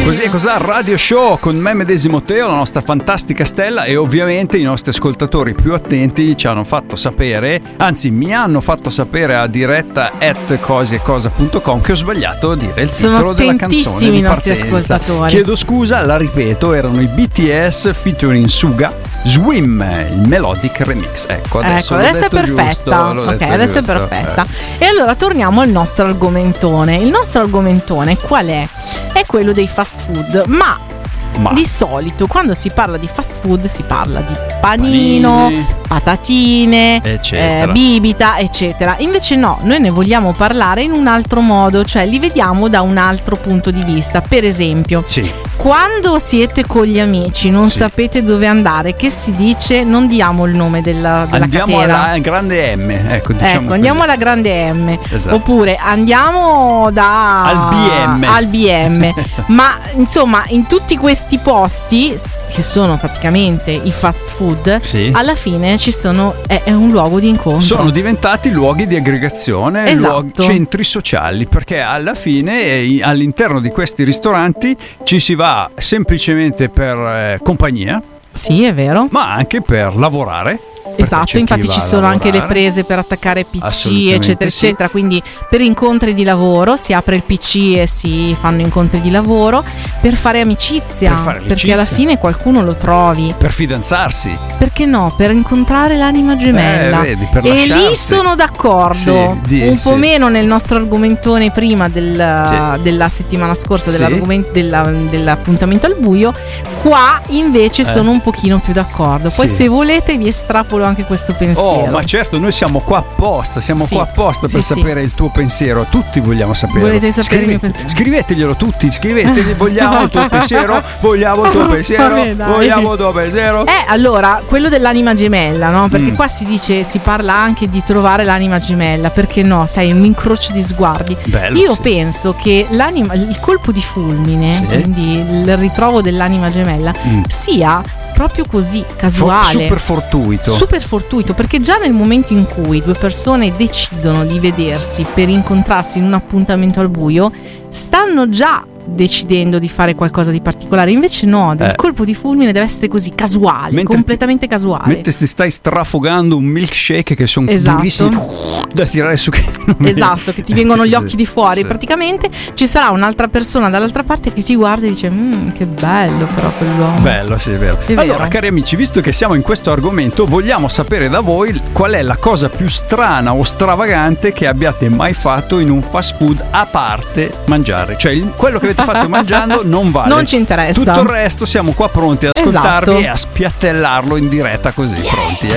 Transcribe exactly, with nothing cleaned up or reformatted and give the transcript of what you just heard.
Così è cos'ha Radio Show con me medesimo Teo, la nostra fantastica Stella, e ovviamente i nostri ascoltatori più attenti ci hanno fatto sapere, anzi mi hanno fatto sapere a diretta at cosiecosa punto com che ho sbagliato a dire il Sono titolo della canzone. Sono attentissimi di i nostri partenza. ascoltatori. Chiedo scusa, la ripeto, erano i B T S featuring Suga, Swim, il Melodic Remix. Ecco, adesso, ecco, adesso è perfetta. Giusto, ok, adesso giusto. è perfetta. Eh. E allora torniamo al nostro argomentone. Il nostro argomentone qual è? È quello dei fast food, ma, ma di solito quando si parla di fast food si parla di panino, Panini, patatine, eh, bibita, eccetera. Invece no, noi ne vogliamo parlare in un altro modo, cioè li vediamo da un altro punto di vista. Per esempio, sì. quando siete con gli amici, non sì. sapete dove andare, che si dice? Non diamo il nome della, della andiamo catena. Andiamo alla grande M, ecco, diciamo ecco andiamo alla grande M, esatto. Oppure andiamo da al B M, al B M. Ma insomma, in tutti questi posti che sono praticamente i fast food, sì. alla fine ci sono è, è un luogo di incontro. Sono diventati luoghi di aggregazione, esatto. luoghi, centri sociali, perché alla fine all'interno di questi ristoranti ci si va semplicemente per eh, compagnia. Sì, è vero. Ma anche per lavorare. Esatto, infatti ci sono anche le prese per attaccare P C, eccetera, sì. eccetera. Quindi per incontri di lavoro si apre il P C e si fanno incontri di lavoro per fare amicizia, per fare amicizia. Perché alla fine qualcuno lo trovi. Per fidanzarsi. Perché no? Per incontrare l'anima gemella. Eh, vedi, per e lasciarsi. lì sono d'accordo. Sì, di, un po' sì. meno nel nostro argomentone prima del, sì. della settimana scorsa, sì. della, dell'appuntamento al buio. Qua invece eh. sono un pochino più d'accordo. Poi sì. se volete vi estrapolo anche questo pensiero. Oh, ma certo, noi siamo qua apposta, siamo sì. qua apposta per sì, sapere sì. il tuo pensiero. Tutti vogliamo sapere. Volete sapere Scrivete, il mio pensiero? Scriveteglielo tutti, scrivetegli, vogliamo il tuo pensiero, vogliamo il tuo pensiero, Vabbè, vogliamo il tuo pensiero. Eh, allora, quello dell'anima gemella, no? Perché mm. qua si dice, si parla anche di trovare l'anima gemella, perché no? Sai, un incrocio di sguardi. Bello, Io sì. penso che l'anima, il colpo di fulmine, sì. quindi il ritrovo dell'anima gemella, mm. sia proprio così, casuale, super fortuito. Super fortuito, perché già nel momento in cui due persone decidono di vedersi per incontrarsi in un appuntamento al buio, stanno già decidendo di fare qualcosa di particolare. Invece no, il eh. colpo di fulmine deve essere così casuale, mentre completamente ti, casuale. Mentre ti stai strafogando un milkshake che sono esatto. durissimi da tirare su, che esatto, che ti vengono gli occhi di fuori, sì. praticamente ci sarà un'altra persona dall'altra parte che ti guarda e dice mmm, che bello però quell'uomo. Bello, sì, è vero. È allora vero. Cari amici, visto che siamo in questo argomento, vogliamo sapere da voi qual è la cosa più strana o stravagante che abbiate mai fatto in un fast food, a parte mangiare. Cioè il, quello che avete fatto mangiando non vale, non ci interessa. Tutto il resto siamo qua pronti ad ascoltarvi, esatto. e a spiattellarlo in diretta così, yeah. pronti eh